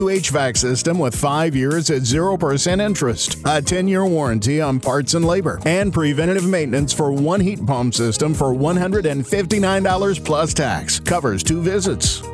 HVAC system with 5 years at 0% interest, a 10-year warranty on parts and labor, and preventative maintenance for one heat pump system for $159 plus tax. Covers 2 visits.